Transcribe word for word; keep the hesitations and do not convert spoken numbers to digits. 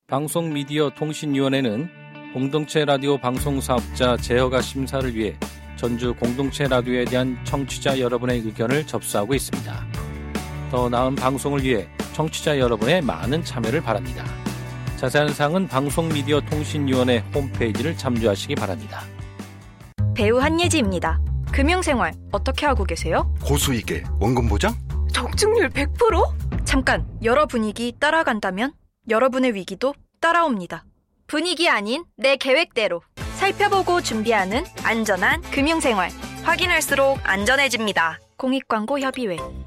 방송미디어통신위원회는 공동체 라디오 방송사업자 제허가 심사를 위해 전주 공동체 라디오에 대한 청취자 여러분의 의견을 접수하고 있습니다. 더 나은 방송을 위해 청취자 여러분의 많은 참여를 바랍니다. 자세한 사항은 방송미디어통신위원회 홈페이지를 참조하시기 바랍니다. 배우 한예지입니다. 금융생활 어떻게 하고 계세요? 고수익에 원금 보장? 적중률 백 퍼센트? 잠깐, 여러 분위기 따라간다면 여러분의 위기도 따라옵니다. 분위기 아닌 내 계획대로 살펴보고 준비하는 안전한 금융생활. 확인할수록 안전해집니다. 공익광고협의회.